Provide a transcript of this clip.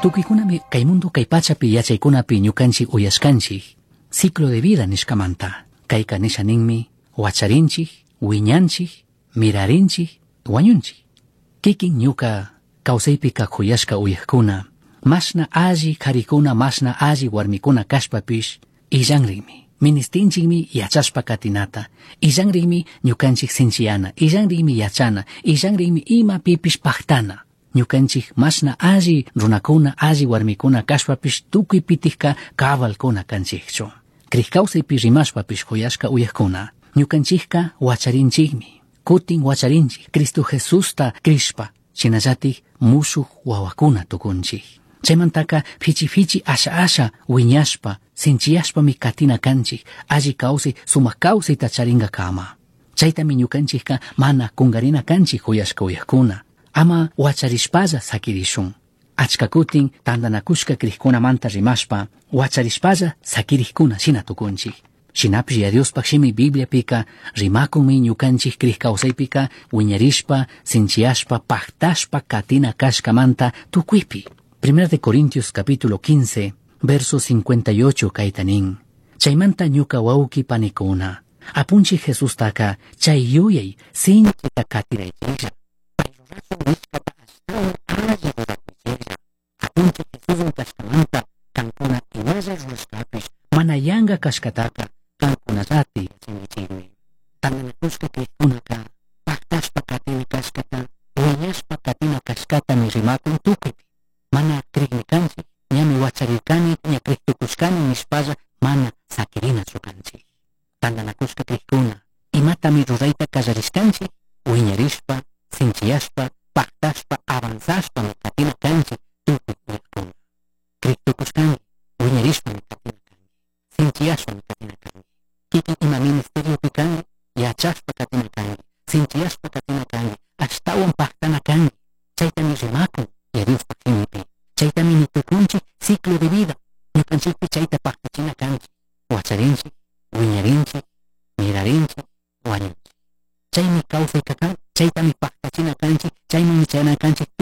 Tukuikunami kay mundo kay pachapi yachaykunapi ñukanchik uyashkanchik ciclo de vida nishkamanta. Kayka nishaninmi wacharinchik, wiñanchik, mirarinchik, wañunchik. Kikin ñuka kawsaypi kakuyashka uyakuna, mashna alli karikuna, mashna alli warmikuna kashpapish illanrinmi. Ministinchikmi yachashpa katinata, illanrinmi ñukanchik sinchiyana, illanrinmi yachana, illanrinmi ima pipish paktana. Ñukanchik mashna alli runakuna, alli warmikuna kashpapish tukuy pitikka kabalkuna kanchikchu. Krik kawsaypi rimashpapish kuyashka uyakuna, ñukanchikka wacharinchikmi, kutin wacharinchik, Cristo Jesusta krishpa, chinallatik mushuk wawakuna tukunchik. Chaymantaka fichi asha wiñashpa, sinchiyashpami katina kanchik, alli kawsay sumak kawsayta charinga kama. Chaytami ñukanchikka mana kungarina kanchik kuyashka uyakuna. Ama wacharishpalla sakirishun. Achka kutin tandanakushka krikkunamanta rimashpa, wacharishpalla sakirikuna shina tukunchik. Shinapish ya Diospak shimi Bibliapika rimakunmi ñukanchik krik kawsaypika wiñarishpa, sinchiyashpa, paktashpa katina kashkamanta tukuypi. 1 de Corintios capítulo 15, verso 58 kaytanin. Chaymanta ñuka wawki panikuna. Apunchik Jesus taka chay yuyay sinchita katiraychilla. Apunchik Jesus kashkamanta kankuna imalla rushkapish mana yanga kashkataka kankunallati chimichirmi. Tandanakushka krikkunaka paktashpa katina kashkata wiñashpa katina kashkata mi rimakun tukupi. Mana kriknikanchik, ñami wacharirkani, ña kriktukushkani nishpalla mana sakirinachu kanchik. Tandanakushka krikkuna, imatami rurayta kallarishkanchik, wiñarishpa, sinchiyashpa, paktashpa, avanzashpa mi katina kanchik tukuy krikkuna. Kriktukushkani, wiñarishpa mi katina kanchik, sinchiyashpa mi katina kanchik. Kikin ima ministerio pikani, yachashpa katina kanchik, sinchiyashpa katina kanchik, ashtawan paktana kanchik. Chaytami rimakun, ya Dios pakimipi. Chaytami nitukunchik ciclo de vida. Ñukanchikpi chayta paktachina kanchik. Wacharinchik, wiñarinchik, mirarinchik, wañunchik. Chaymi kawsay kakan, chaytami paktachina kanchik, chaymi michana kanchik